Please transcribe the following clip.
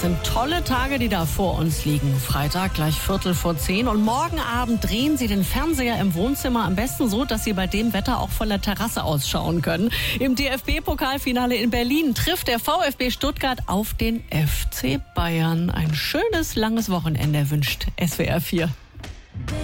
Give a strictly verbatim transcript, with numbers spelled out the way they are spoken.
sind tolle Tage, die da vor uns liegen. Freitag gleich Viertel vor zehn und morgen Abend drehen Sie den Fernseher im Wohnzimmer am besten so, dass Sie bei dem Wetter auch von der Terrasse ausschauen können. Im D F B-Pokalfinale in Berlin trifft der VfB Stuttgart auf den F C Bayern. Ein schönes, langes Wochenende wünscht S W R vier.